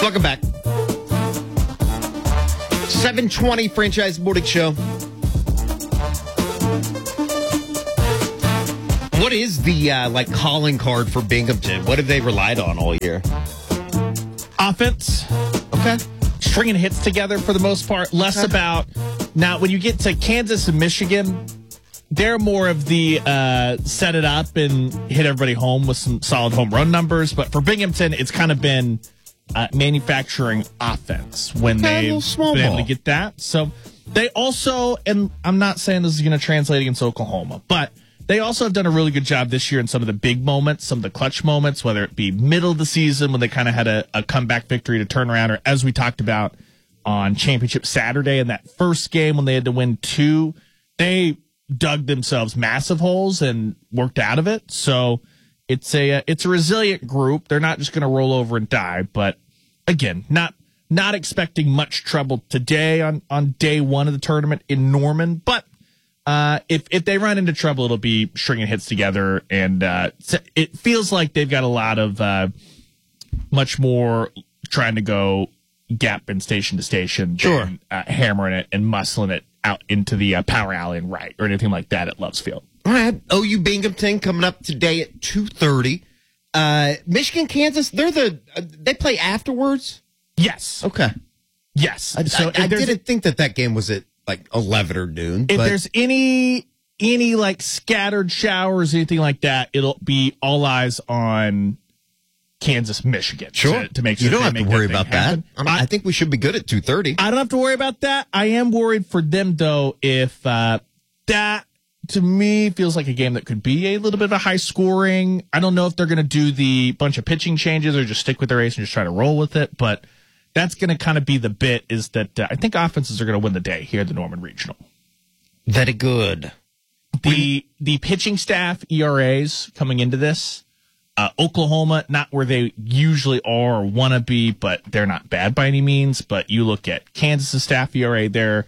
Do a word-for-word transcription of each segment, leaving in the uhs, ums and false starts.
Welcome back. seven twenty Franchise Morning Show. What is the uh, like calling card for Binghamton? What have they relied on all year? Offense. Okay. Stringing hits together for the most part. Less Okay. about now when you get to Kansas and Michigan, they're more of the uh, set it up and hit everybody home with some solid home run numbers. But for Binghamton, it's kind of been uh, manufacturing offense when Okay, a they've little small been able ball. to get that. So they also, and I'm not saying this is going to translate against Oklahoma, but they also have done a really good job this year in some of the big moments, some of the clutch moments, whether it be middle of the season when they kind of had a, a comeback victory to turn around, or as we talked about on Championship Saturday in that first game when they had to win two, they dug themselves massive holes and worked out of it. So it's a uh, it's a resilient group. They're not just going to roll over and die, but again, not not expecting much trouble today on on day one of the tournament in Norman, but. Uh, if if they run into trouble, it'll be stringing hits together, and uh, it feels like they've got a lot of uh, much more trying to go gap and station to station, Sure. than, uh, hammering it and muscling it out into the uh, power alley and right or anything like that at Loves Field. All right. O U Binghamton coming up today at two thirty. Uh, Michigan, Kansas, they're the uh, they play afterwards? Yes, Okay. yes. I, so I, I if there's- didn't think that that game was at like eleven or noon. If but there's any any like scattered showers, anything like that, it'll be all eyes on Kansas, Michigan. Sure. to, to make sure you don't they have to make worry thing about happen. that. I, mean, I, think we should be good at two thirty. I don't have to worry about that. I am worried for them, though, if uh, that, to me, feels like a game that could be a little bit of a high scoring. I don't know if they're going to do the bunch of pitching changes or just stick with their ace and just try to roll with it, but that's going to kind of be the bit is that uh, I think offenses are going to win the day here at the Norman Regional. Very good. The the pitching staff E R As coming into this, uh, Oklahoma, not where they usually are or want to be, but they're not bad by any means. But you look at Kansas' staff E R A, they're,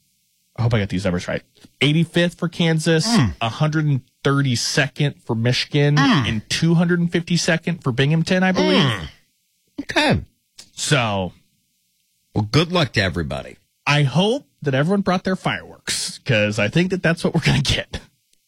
I hope I got these numbers right, eighty-fifth for Kansas, mm. one hundred thirty-second for Michigan, mm. and two hundred fifty-second for Binghamton, I believe. Mm. Okay. So, well, good luck to everybody. I hope that everyone brought their fireworks because I think that that's what we're going to get.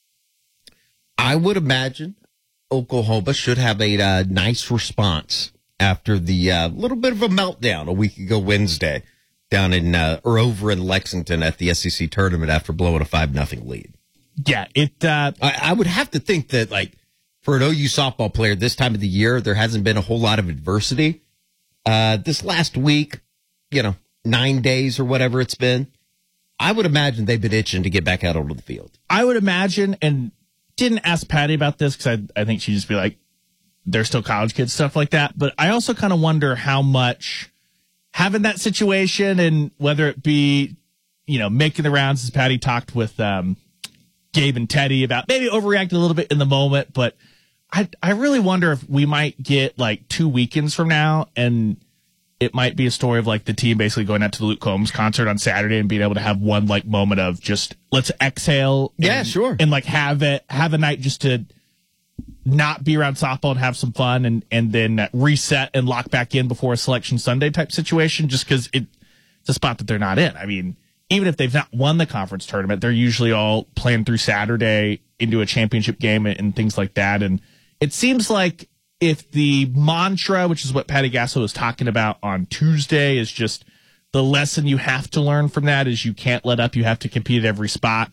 I would imagine Oklahoma should have a uh, nice response after the uh, little bit of a meltdown a week ago Wednesday down in uh, or over in Lexington at the S E C tournament after blowing a five nothing lead. Yeah, it. Uh, I, I would have to think that like for an O U softball player this time of the year, there hasn't been a whole lot of adversity. Uh, this last week, you know, nine days or whatever it's been, I would imagine they've been itching to get back out onto the field. I would imagine, and didn't ask Patty about this because I, I think she'd just be like, they're still college kids, stuff like that. But I also kind of wonder how much having that situation and whether it be, you know, making the rounds, as Patty talked with um, Gabe and Teddy about maybe overreacting a little bit in the moment, but I I really wonder if we might get like two weekends from now and it might be a story of like the team basically going out to the Luke Combs concert on Saturday and being able to have one like moment of just let's exhale. And, yeah, sure. And like have it, have a night just to not be around softball and have some fun and, and then reset and lock back in before a selection Sunday type situation just because it, it's a spot that they're not in. I mean, even if they've not won the conference tournament, they're usually all playing through Saturday into a championship game and, and things like that. And it seems like if the mantra, which is what Patty Gasso was talking about on Tuesday, is just the lesson you have to learn from that is you can't let up. You have to compete at every spot.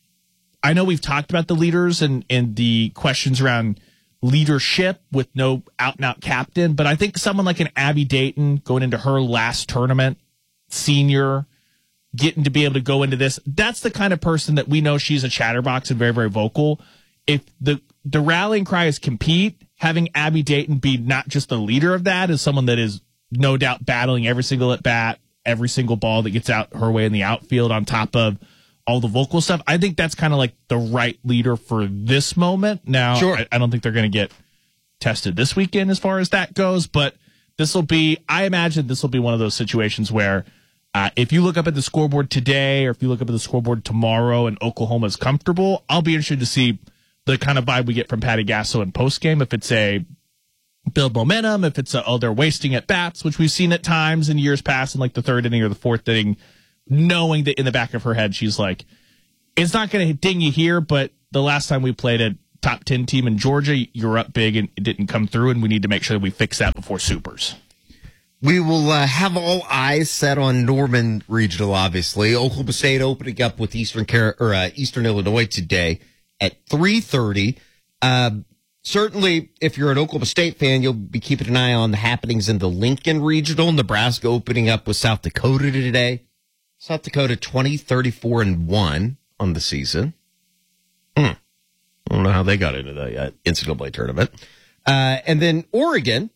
I know we've talked about the leaders and, and the questions around leadership with no out-and-out captain, but I think someone like an Abby Dayton going into her last tournament, senior, getting to be able to go into this, that's the kind of person that we know she's a chatterbox and very, very vocal. If the the rallying cry is compete, having Abby Dayton be not just the leader of that, is someone that is no doubt battling every single at bat, every single ball that gets out her way in the outfield on top of all the vocal stuff. I think that's kind of like the right leader for this moment. Now, sure. I, I don't think they're going to get tested this weekend as far as that goes, but this will be, I imagine this will be one of those situations where uh, if you look up at the scoreboard today or if you look up at the scoreboard tomorrow and Oklahoma is comfortable, I'll be interested to see the kind of vibe we get from Patty Gasso in postgame. If it's a build momentum. If it's, a, oh, they're wasting at bats, which we've seen at times in years past in like the third inning or the fourth inning, knowing that in the back of her head, she's like, it's not going to ding you here, but the last time we played a top ten team in Georgia, you're up big and it didn't come through, and we need to make sure that we fix that before Supers. We will uh, have all eyes set on Norman Regional, obviously. Oklahoma State opening up with Eastern Car- or uh, Eastern Illinois today at three thirty. Uh, certainly, if you're an Oklahoma State fan, you'll be keeping an eye on the happenings in the Lincoln Regional. Nebraska opening up with South Dakota today. South Dakota twenty, thirty-four, and one on the season. Hmm. I don't know how they got into the uh, N C double A tournament. Uh, and then Oregon,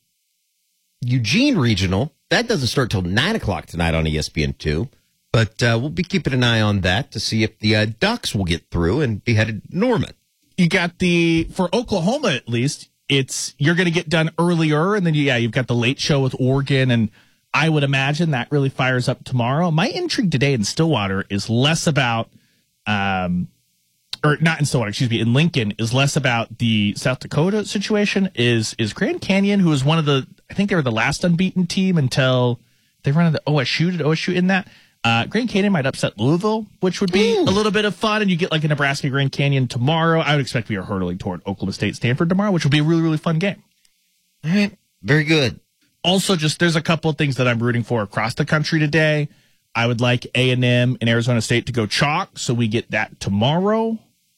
Eugene Regional, that doesn't start till nine o'clock tonight on E S P N two. But uh, we'll be keeping an eye on that to see if the uh, Ducks will get through and be headed to Norman. You got the, for Oklahoma at least, it's, you're going to get done earlier, and then, yeah, you've got the late show with Oregon, and I would imagine that really fires up tomorrow. My intrigue today in Stillwater is less about, um, or not in Stillwater, excuse me, in Lincoln, is less about the South Dakota situation, is is Grand Canyon, who is one of the, I think they were the last unbeaten team until they run into O S U. Did O S U in that? Uh, Grand Canyon might upset Louisville, which would be Ooh. a little bit of fun, and you get like a Nebraska Grand Canyon tomorrow. I would expect we are hurtling toward Oklahoma State Stanford tomorrow, which will be a really, really fun game. All right. Very good. Also, just there's a couple of things that I'm rooting for across the country today. I would like A and M and Arizona State to go chalk, so we get that tomorrow.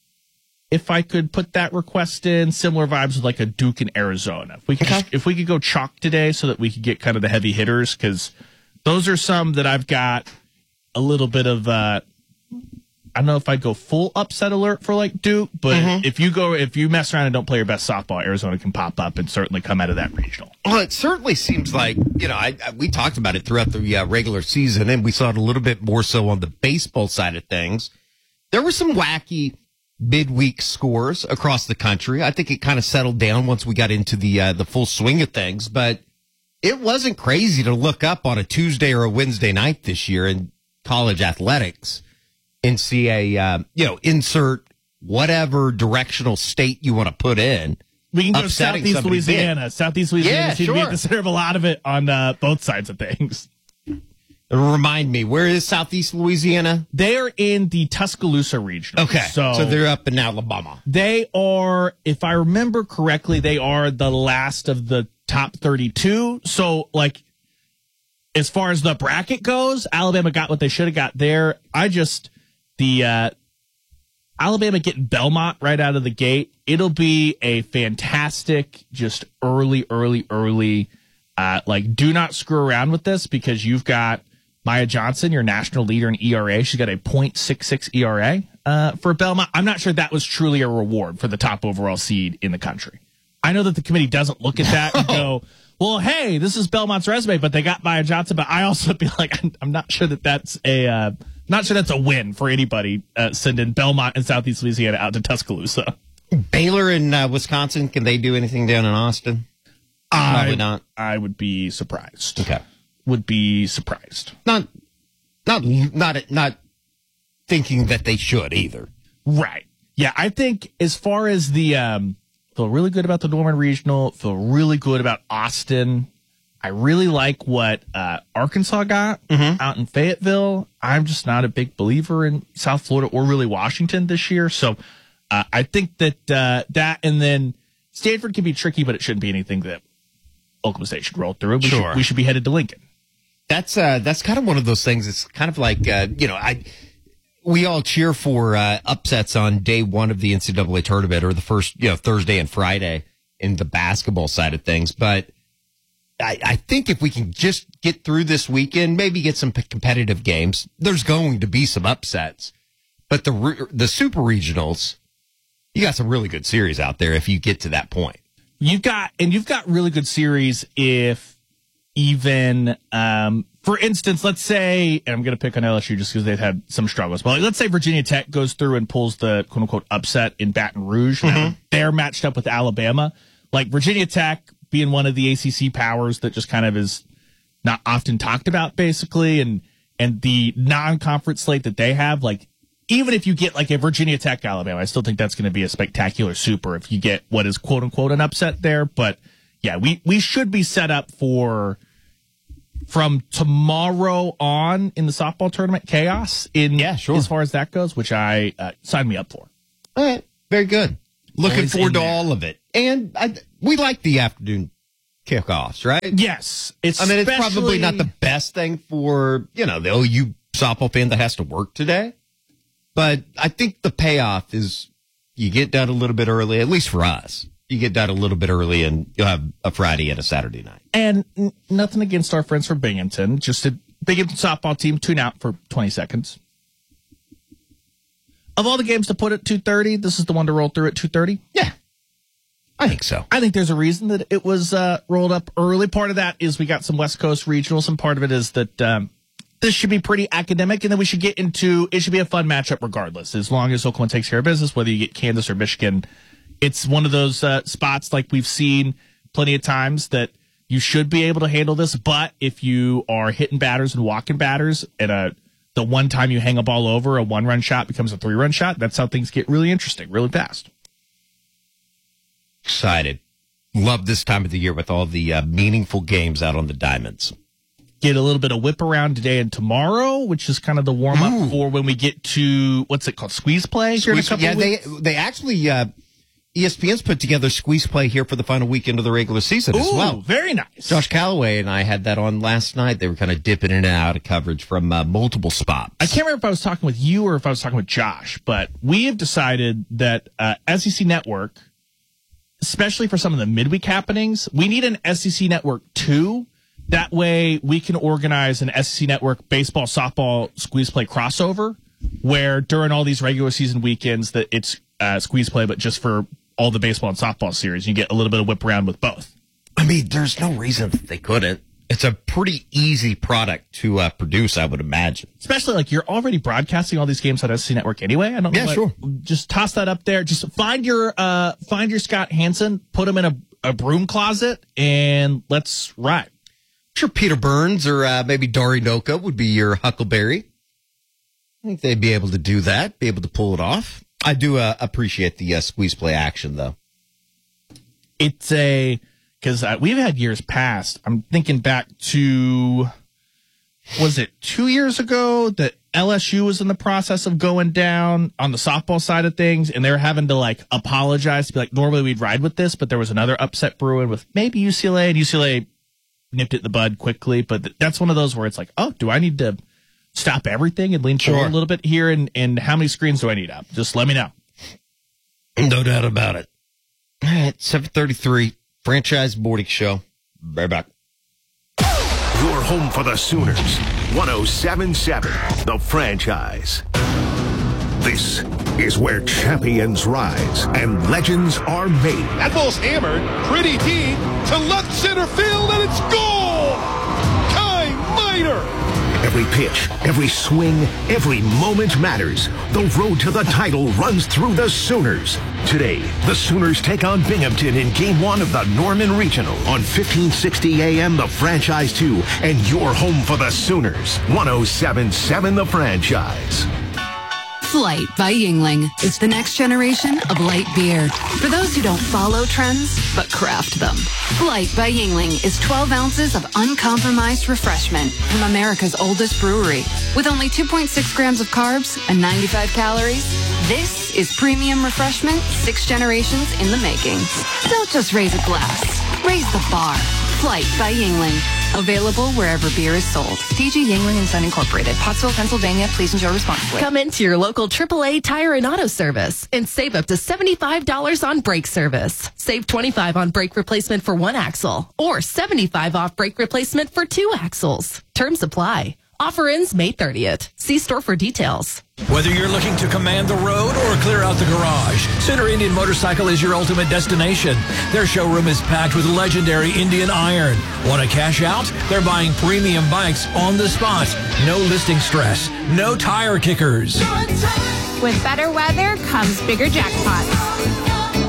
If I could put that request in, similar vibes with like a Duke in Arizona. If we could, okay. just, if we could go chalk today, so that we could get kind of the heavy hitters, because those are some that I've got a little bit of. Uh, I don't know if I'd go full upset alert for like Duke, but mm-hmm. if you go, if you mess around and don't play your best softball, Arizona can pop up and certainly come out of that regional. Well, it certainly seems like, you know, I, I we talked about it throughout the uh, regular season, and we saw it a little bit more so on the baseball side of things. There were some wacky midweek scores across the country. I think it kind of settled down once we got into the uh, the full swing of things, but it wasn't crazy to look up on a Tuesday or a Wednesday night this year in college athletics and see a, uh, you know, insert whatever directional state you want to put in. We can go to Southeast Louisiana. Big. Southeast Louisiana yeah, seems sure. to be at the center of a lot of it on uh, both sides of things. Remind me, where is Southeast Louisiana? They are in the Tuscaloosa region. Okay, so, so they're up in Alabama. They are, if I remember correctly, they are the last of the top thirty-two. So, like, as far as the bracket goes, Alabama got what they should have got there. I just, the uh, Alabama getting Belmont right out of the gate, it'll be a fantastic, just early, early, early, uh, like, do not screw around with this, because you've got Maya Johnson, your national leader in E R A. She's got a point six six E R A uh, for Belmont. I'm not sure that was truly a reward for the top overall seed in the country. I know that the committee doesn't look at that and go, well, hey, this is Belmont's resume, but they got Maya Johnson. But I also be like, I'm, I'm not sure that that's a, uh, not sure that's a win for anybody uh, sending Belmont and Southeast Louisiana out to Tuscaloosa. Baylor and uh, Wisconsin, can they do anything down in Austin? Probably I, not. I would be surprised. Okay. Would be surprised. Not, not, not, not thinking that they should either. Right. Yeah, I think as far as the, um, feel really good about the Norman Regional, feel really good about Austin. I really like what uh, Arkansas got mm-hmm. out in Fayetteville. I'm just not a big believer in South Florida or really Washington this year. So uh, I think that uh, that, and then Stanford can be tricky, but it shouldn't be anything that Oklahoma State should roll through. We, sure. should, we should be headed to Lincoln. That's uh, that's kind of one of those things. It's kind of like, uh, you know, I we all cheer for uh, upsets on day one of the N C double A tournament, or the first, you know, Thursday and Friday in the basketball side of things. But I, I think if we can just get through this weekend, maybe get some competitive games, there's going to be some upsets. But the the super regionals, you got some really good series out there if you get to that point. You've got, and you've got really good series if even, um, for instance, let's say, and I'm going to pick on L S U just because they've had some struggles, but like, let's say Virginia Tech goes through and pulls the quote unquote upset in Baton Rouge. Mm-hmm. Now they're matched up with Alabama. Like Virginia Tech being one of the A C C powers that just kind of is not often talked about, basically, and, and the non-conference slate that they have, like, even if you get like a Virginia Tech Alabama, I still think that's going to be a spectacular super if you get what is quote unquote an upset there. But yeah, we, we should be set up for from tomorrow on in the softball tournament chaos in yeah, sure. as far as that goes, which I uh, signed me up for. All right, very good. Looking Always forward to there. all of it, and I, we like the afternoon kickoffs, right? Yes, it's I mean it's probably not the best thing for you know the O U softball fan that has to work today, but I think the payoff is you get done a little bit early, at least for us. You get done a little bit early, and you'll have a Friday and a Saturday night. And n- nothing against our friends from Binghamton, just a Binghamton softball team tune out for twenty seconds. Of all the games to put at two thirty, this is the one to roll through at two thirty? Yeah, I think so. I think there's a reason that it was uh, rolled up early. Part of that is we got some West Coast regionals, and part of it is that um, this should be pretty academic, and then we should get into, it should be a fun matchup regardless, as long as Oklahoma takes care of business, whether you get Kansas or Michigan. It's one of those uh, spots like we've seen plenty of times that you should be able to handle this, but if you are hitting batters and walking batters and a the one time you hang a ball over, a one-run shot becomes a three-run shot, that's how things get really interesting, really fast. Excited. Love this time of the year with all the uh, meaningful games out on the diamonds. Get a little bit of whip around today and tomorrow, which is kind of the warm-up Ooh. for when we get to, what's it called, squeeze play? Here in a Squeeze, couple yeah, of they weeks? they actually uh, E S P N's put together squeeze play here for the final weekend of the regular season as Ooh, well. very nice. Josh Calloway and I had that on last night. They were kind of dipping in and out of coverage from uh, multiple spots. I can't remember if I was talking with you or if I was talking with Josh, but we have decided that uh, S E C Network, especially for some of the midweek happenings, we need an S E C Network two. That way we can organize an S E C Network baseball, softball squeeze play crossover where during all these regular season weekends that it's uh, squeeze play, but just for all the baseball and softball series. You get a little bit of whip around with both. I mean, there's no reason that they couldn't. It's a pretty easy product to uh, produce, I would imagine. Especially like you're already broadcasting all these games on S E C Network anyway. I don't know. Yeah, what, sure. Just toss that up there. Just find your uh, find your Scott Hansen, put him in a, a broom closet, and let's ride. I'm sure Peter Burns or uh, maybe Dari Noka would be your Huckleberry. I think they'd be able to do that, be able to pull it off. I do uh, appreciate the uh, squeeze play action, though. It's a because uh, we've had years past. I'm thinking back to was it two years ago that L S U was in the process of going down on the softball side of things, and they're having to like apologize to be like, normally we'd ride with this, but there was another upset brewing with maybe U C L A, and U C L A nipped it in the bud quickly. But th- that's one of those where it's like, oh, do I need to stop everything and lean forward Sure. a little bit here? And, and how many screens do I need up? Just let me know. No doubt about it. All right, seven thirty-three, Franchise Morning Show. Right back. Your home for the Sooners. one oh seven point seven, The Franchise. This is where champions rise and legends are made. That ball's hammered pretty deep to left center field, and it's goal! Kai Miner! Every pitch, every swing, every moment matters. The road to the title runs through the Sooners. Today, the Sooners take on Binghamton in Game one of the Norman Regional on fifteen sixty A M The Franchise two, and your home for the Sooners. one oh seven point seven The Franchise. Flight by Yingling is the next generation of light beer. For those who don't follow trends, but craft them. Flight by Yingling is twelve ounces of uncompromised refreshment from America's oldest brewery. With only two point six grams of carbs and ninety-five calories, this is premium refreshment six generations in the making. Don't just raise a glass, raise the bar. Flight by Yingling. Available wherever beer is sold. D G Yingling and Son Incorporated, Pottsville, Pennsylvania. Please enjoy responsibly. Come into your local triple A Tire and Auto Service and save up to seventy-five dollars on brake service. Save twenty-five dollars on brake replacement for one axle or seventy-five dollars off brake replacement for two axles. Terms apply. Offer ends May thirtieth. See store for details. Whether you're looking to command the road or clear out the garage, Center Indian Motorcycle is your ultimate destination. Their showroom is packed with legendary Indian iron. Want to cash out? They're buying premium bikes on the spot. No listing stress. No tire kickers. With better weather comes bigger jackpots.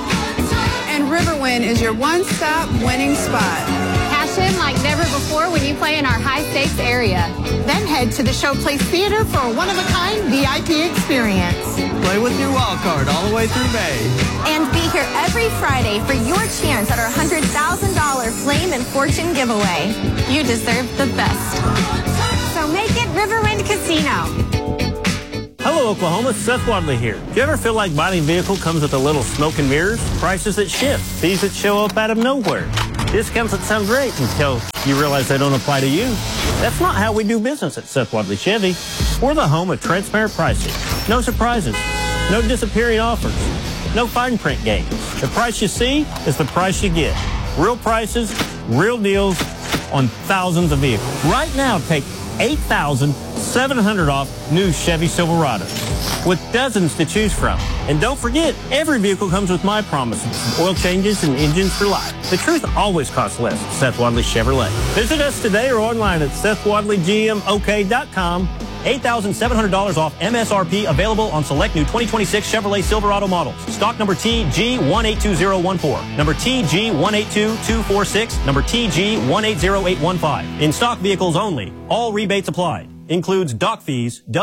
And Riverwind is your one-stop winning spot. Cash in like never before when you play in our high-stakes area. Then head to the Showplace Theater for a one-of-a-kind V I P experience. Play with your wild card all the way through May. And be here every Friday for your chance at our one hundred thousand dollars Flame and Fortune giveaway. You deserve the best. So make it Riverwind Casino. Hello, Oklahoma. Seth Wadley here. Do you ever feel like buying a vehicle comes with a little smoke and mirrors? Prices that shift, fees that show up out of nowhere, discounts that sound great until you realize they don't apply to you. That's not how we do business at Seth Wadley Chevy. We're the home of transparent pricing. No surprises. No disappearing offers. No fine print games. The price you see is the price you get. Real prices, real deals on thousands of vehicles. Right now, take eight thousand seven hundred dollars off new Chevy Silverado with dozens to choose from. And don't forget, every vehicle comes with my promises, oil changes and engines for life. The truth always costs less at Seth Wadley Chevrolet. Visit us today or online at seth wadley g m o k dot com. eight thousand seven hundred dollars off M S R P available on select new twenty twenty-six Chevrolet Silverado models. Stock number T G one eight two zero one four, number T G one eight two two four six, number T G one eight zero eight one five. In stock vehicles only. All rebates applied. Includes dock fees,